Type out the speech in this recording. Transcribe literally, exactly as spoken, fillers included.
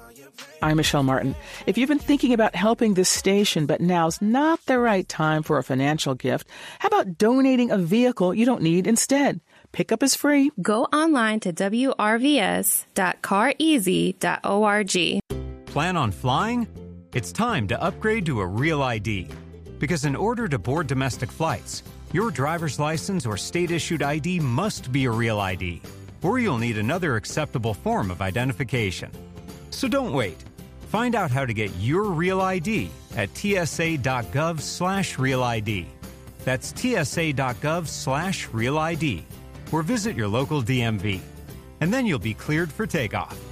I'm Michelle Martin. If you've been thinking about helping this station, but now's not the right time for a financial gift, how about donating a vehicle you don't need instead? Pickup is free. Go online to w r v s dot car easy dot org. Plan on flying? It's time to upgrade to a Real I D. Because in order to board domestic flights, your driver's license or state-issued I D must be a Real I D, or you'll need another acceptable form of identification. So don't wait. Find out how to get your Real I D at tsa.gov slash Real ID. That's tsa.gov slash Real ID. Or visit your local D M V. And then you'll be cleared for takeoff.